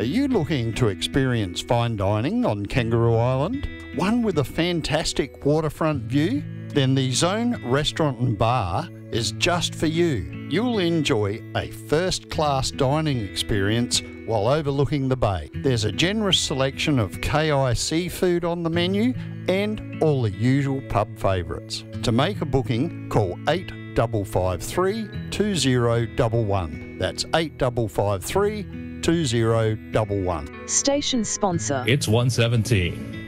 Are you looking to experience fine dining on Kangaroo Island? One with a fantastic waterfront view? Then the Zone Restaurant and Bar is just for you. You'll enjoy a first-class dining experience while overlooking the bay. There's a generous selection of KI seafood on the menu and all the usual pub favourites. To make a booking, call 8553 2011. That's 8553 2011. Station sponsor. It's 117.